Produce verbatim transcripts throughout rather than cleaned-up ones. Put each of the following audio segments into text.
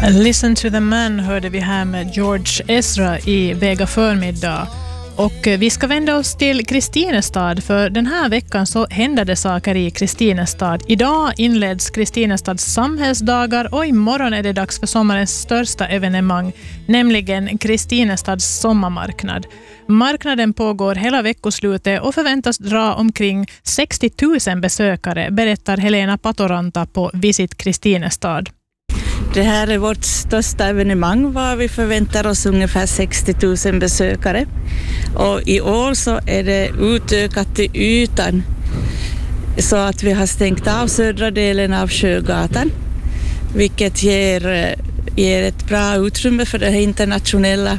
Listen to the Man hörde vi här med George Ezra i Vega förmiddag. Och vi ska vända oss till Kristinestad, för den här veckan så händer det saker i Kristinestad. Idag inleds Kristinestads samhällsdagar och imorgon är det dags för sommarens största evenemang, nämligen Kristinestads sommarmarknad. Marknaden pågår hela veckoslutet och förväntas dra omkring sextio tusen besökare, berättar Helena Patoranta på Visit Kristinestad. Det här är vårt största evenemang, var vi förväntar oss ungefär sextio tusen besökare. Och i år så är det utökat till ytan så att vi har stängt av södra delen av Sjögatan, vilket ger, ger ett bra utrymme för den här internationella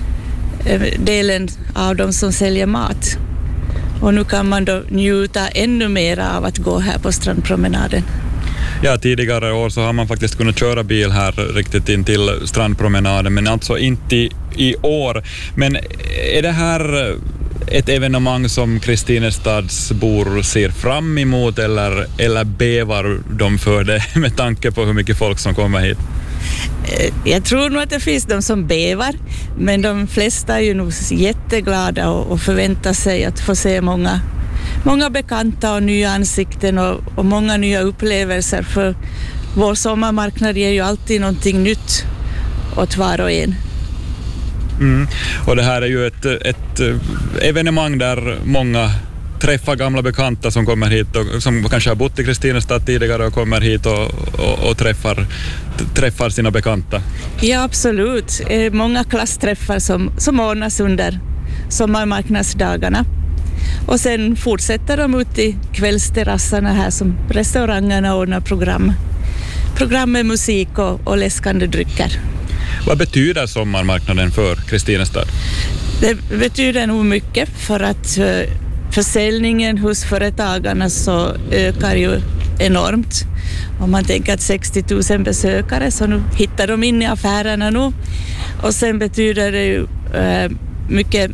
delen av de som säljer mat. Och nu kan man då njuta ännu mer av att gå här på strandpromenaden. Ja, tidigare år så har man faktiskt kunnat köra bil här riktigt in till strandpromenaden, men alltså inte i, i år. Men är det här ett evenemang som Kristinestads bor ser fram emot, eller, eller bevar de för det med tanke på hur mycket folk som kommer hit? Jag tror nog att det finns de som bevar, men de flesta är ju nog jätteglada och, och förväntar sig att få se många Många bekanta och nya ansikten och, och många nya upplevelser, för vår sommarmarknad ger ju alltid någonting nytt åt var och en. Mm. Och det här är ju ett, ett evenemang där många träffar gamla bekanta som kommer hit och som kanske har bott i Kristinestad tidigare och kommer hit och, och, och träffar, träffar sina bekanta. Ja, absolut. Många klassträffar som, som ordnas under sommarmarknadsdagarna. Och sen fortsätter de ut i kvällsterrasserna här som restaurangerna ordnar program. Program med musik och, och läskande drycker. Vad betyder sommarmarknaden för Kristinestad? Det betyder nog mycket, för att försäljningen hos företagarna så ökar ju enormt. Om man tänker att sextio tusen besökare, så nu hittar de in i affärerna nu. Och sen betyder det ju äh, mycket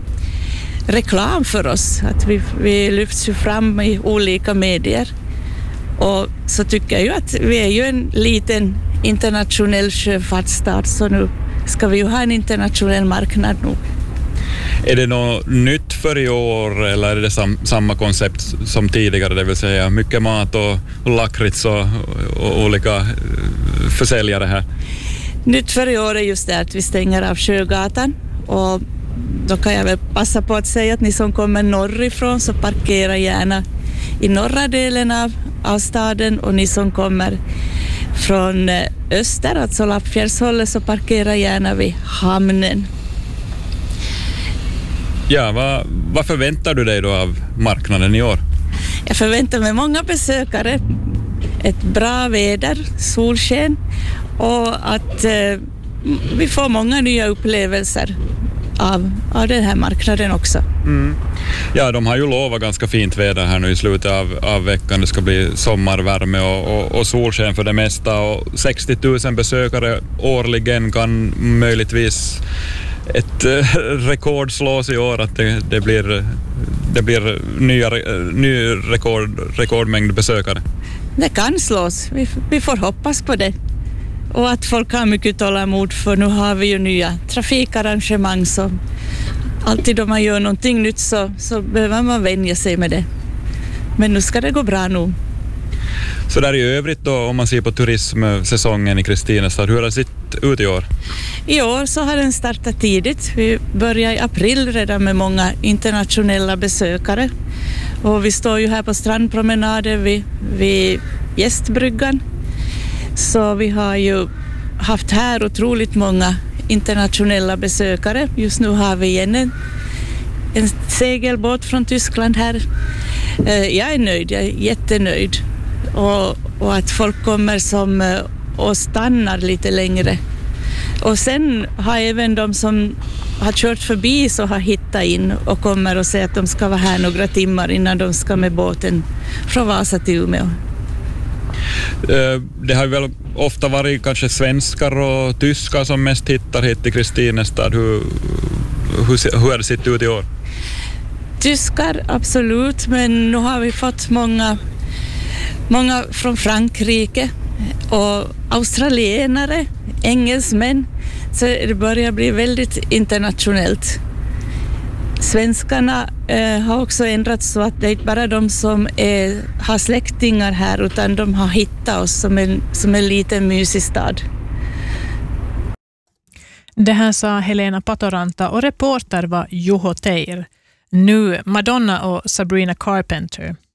reklam för oss, att vi, vi lyfts ju fram i olika medier. Och så tycker jag ju att vi är ju en liten internationell sjöfartsstad, så nu ska vi ju ha en internationell marknad nu. Är det något nytt för i år, eller är det sam, samma koncept som tidigare, det vill säga mycket mat och, och lakrits och, och olika försäljare här? Nytt för i år är just det att vi stänger av Sjögatan, och då kan jag väl passa på att säga att ni som kommer norrifrån så parkera gärna i norra delen av, av staden, och ni som kommer från öster, alltså Lappfjällshållet, så parkera gärna vid hamnen. Ja, vad, vad förväntar du dig då av marknaden i år? Jag förväntar mig många besökare, ett bra väder, solsken, och att eh, vi får många nya upplevelser Av, av den här marknaden också. Mm. Ja, de har ju lovat ganska fint väder här nu i slutet av, av veckan. Det ska bli sommarvärme och, och, och solsken för det mesta, och sextio tusen besökare årligen kan möjligtvis ett äh, rekord slås i år, att det, det blir, det blir nya, ny rekord, rekordmängd besökare. Det kan slås, vi, vi får hoppas på det. Och att folk har mycket tålamod, för nu har vi ju nya trafikarrangemang, så alltid om man gör någonting nytt så, så behöver man vänja sig med det. Men nu ska det gå bra nu. Så där i övrigt då, om man ser på turismsäsongen i Kristinestad, hur har det sett ut i år? I år så har den startat tidigt. Vi börjar i april redan med många internationella besökare. Och vi står ju här på strandpromenaden vid, vid Gästbryggan. Så vi har ju haft här otroligt många internationella besökare. Just nu har vi igen en, en segelbåt från Tyskland här. Jag är nöjd, jag är jättenöjd. Och, och att folk kommer som och stannar lite längre. Och sen har även de som har kört förbi så har hittat in och kommer och säger att de ska vara här några timmar innan de ska med båten från Vasa till Umeå. Det har väl ofta varit kanske svenskar och tyskar som mest hittar hit till Kristinestad. Hur, hur, hur har det sett ut i år? Tyskar, absolut, men nu har vi fått många, många från Frankrike och australienare, engelsmän, så det börjar bli väldigt internationellt. Svenskarna eh, har också ändrats så att det är inte bara de som är, har släktingar här, utan de har hittat oss som en, som en liten mysig stad. Det här sa Helena Patoranta och reporter var Juho Teir. Nu Madonna och Sabrina Carpenter.